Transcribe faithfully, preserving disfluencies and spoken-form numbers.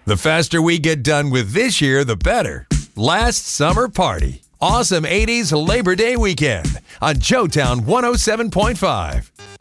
The faster we get done with this year, the better. Last Summer Party. Awesome eighties Labor Day weekend on Joetown one oh seven point five.